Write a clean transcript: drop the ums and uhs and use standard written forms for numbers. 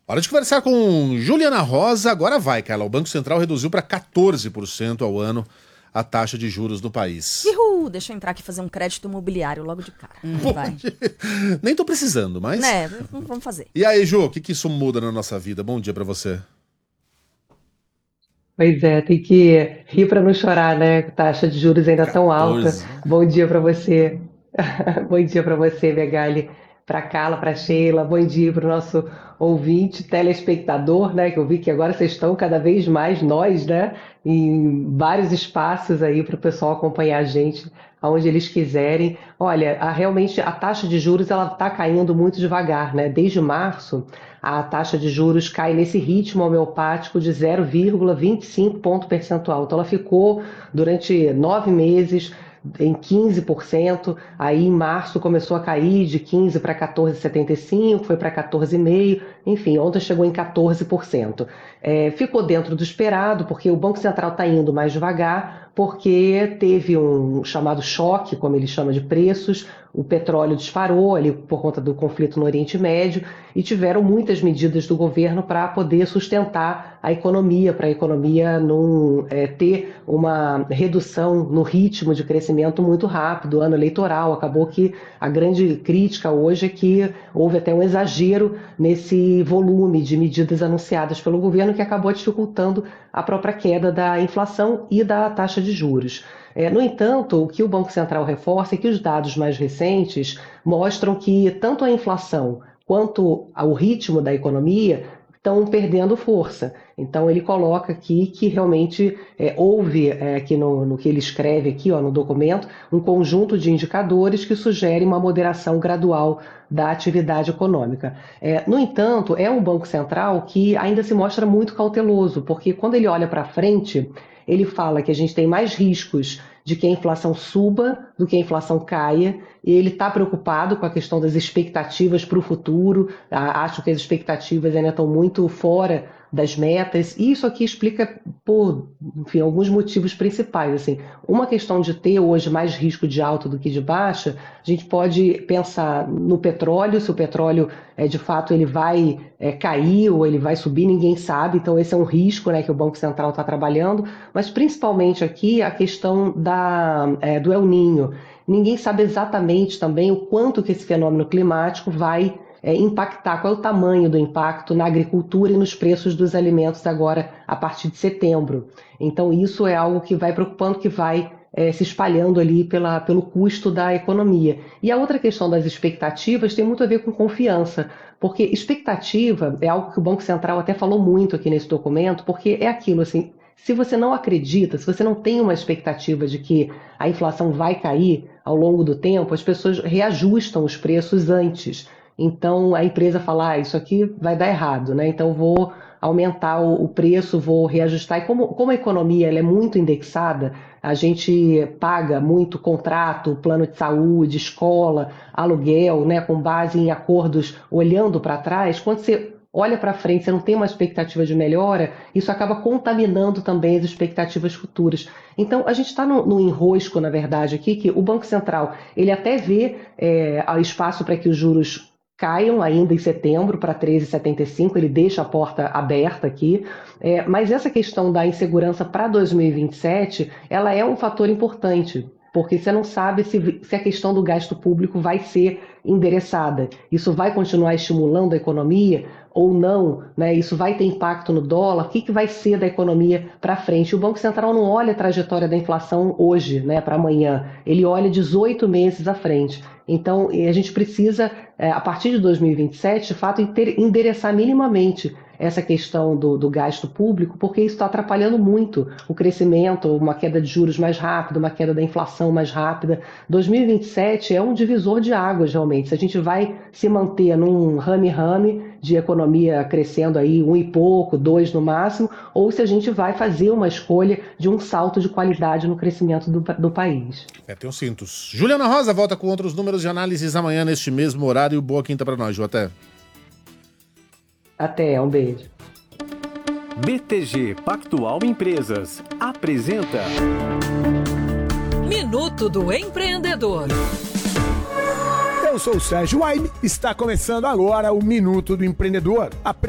Hora de conversar com Juliana Rosa. Agora vai, Carla. O Banco Central reduziu para 14% ao ano a taxa de juros do país. Deixa eu entrar aqui e fazer um crédito imobiliário logo de cara. Vai. Nem tô precisando, mas... Vamos fazer. E aí, Ju, o que isso muda na nossa vida? Bom dia para você. Pois é, tem que rir para não chorar, né? Taxa de juros ainda tão alta. Bom dia para você. Bom dia para você, Megali, para Carla, para Sheila. Bom dia para o nosso ouvinte, telespectador, né? Que eu vi que agora vocês estão cada vez mais, nós, né? Em vários espaços aí para o pessoal acompanhar a gente aonde eles quiserem. Olha, realmente a taxa de juros ela está caindo muito devagar, né? Desde março, a taxa de juros cai nesse ritmo homeopático de 0,25 ponto percentual. Então ela ficou durante 9 meses em 15%, aí em março começou a cair de 15 para 14,75, foi para 14,5%, enfim, ontem chegou em 14%. Ficou dentro do esperado, porque o Banco Central está indo mais devagar, porque teve um chamado choque, como ele chama de preços, o petróleo disparou ali por conta do conflito no Oriente Médio e tiveram muitas medidas do governo para poder sustentar a economia, para a economia não ter uma redução no ritmo de crescimento muito rápido. Ano eleitoral, acabou que a grande crítica hoje é que houve até um exagero nesse volume de medidas anunciadas pelo governo que acabou dificultando a própria queda da inflação e da taxa de juros. No entanto, o que o Banco Central reforça é que os dados mais recentes mostram que tanto a inflação quanto o ritmo da economia estão perdendo força. Então ele coloca aqui que realmente houve, aqui no que ele escreve aqui, no documento, um conjunto de indicadores que sugerem uma moderação gradual da atividade econômica. No entanto, é um Banco Central que ainda se mostra muito cauteloso, porque quando ele olha para frente, ele fala que a gente tem mais riscos de que a inflação suba do que a inflação caia, e ele está preocupado com a questão das expectativas para o futuro. Acho que as expectativas ainda estão muito fora das metas, e isso aqui explica por, enfim, alguns motivos principais. Assim, uma questão de ter hoje mais risco de alta do que de baixa, a gente pode pensar no petróleo, se o petróleo de fato ele vai cair ou ele vai subir, ninguém sabe, então esse é um risco, né, que o Banco Central está trabalhando, mas principalmente aqui a questão do El Niño. Ninguém sabe exatamente também o quanto que esse fenômeno climático vai impactar, qual é o tamanho do impacto na agricultura e nos preços dos alimentos agora a partir de setembro. Então isso é algo que vai preocupando, que vai se espalhando ali pelo custo da economia. E a outra questão das expectativas tem muito a ver com confiança, porque expectativa é algo que o Banco Central até falou muito aqui nesse documento, porque é aquilo assim, se você não acredita, se você não tem uma expectativa de que a inflação vai cair ao longo do tempo, as pessoas reajustam os preços antes. Então a empresa fala, isso aqui vai dar errado, né? Então vou aumentar o preço, vou reajustar. E como a economia ela é muito indexada, a gente paga muito contrato, plano de saúde, escola, aluguel, né, com base em acordos olhando para trás. Quando você olha para frente, você não tem uma expectativa de melhora, isso acaba contaminando também as expectativas futuras. Então, a gente está no enrosco, na verdade, aqui, que o Banco Central ele até vê espaço para que os juros caiam ainda em setembro para 13,75, ele deixa a porta aberta aqui, mas essa questão da insegurança para 2027, ela é um fator importante, porque você não sabe se a questão do gasto público vai ser endereçada. Isso vai continuar estimulando a economia ou não, né? Isso vai ter impacto no dólar? O que vai ser da economia para frente? O Banco Central não olha a trajetória da inflação hoje, né, para amanhã. Ele olha 18 meses à frente. Então, a gente precisa, a partir de 2027, de fato, endereçar minimamente essa questão do gasto público, porque isso está atrapalhando muito o crescimento, uma queda de juros mais rápida, uma queda da inflação mais rápida. 2027 é um divisor de águas, realmente. Se a gente vai se manter num rame-rame de economia crescendo aí 1 e pouco, 2 no máximo, ou se a gente vai fazer uma escolha de um salto de qualidade no crescimento do país. Tem os cintos. Juliana Rosa volta com outros números de análises amanhã neste mesmo horário. Boa quinta para nós, Ju. Até. Até, um beijo. BTG Pactual Empresas apresenta Minuto do Empreendedor. Eu sou o Sérgio Waime, está começando agora o Minuto do Empreendedor.